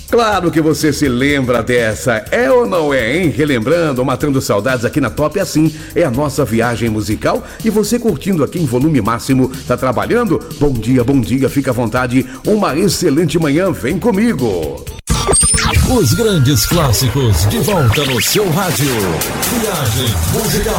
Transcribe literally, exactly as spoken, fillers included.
Claro que você se lembra dessa, é ou não é, hein? Relembrando, matando saudades aqui na Top Assim, é a nossa viagem musical e você curtindo aqui em volume máximo, tá trabalhando? Bom dia, bom dia, fica à vontade, uma excelente manhã, vem comigo! Os grandes clássicos de volta no seu rádio. Viagem musical.